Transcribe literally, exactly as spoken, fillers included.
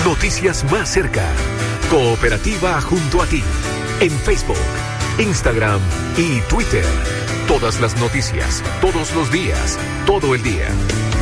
Noticias Más Cerca. Cooperativa junto a ti. En Facebook, Instagram y Twitter. Todas las noticias, todos los días, todo el día.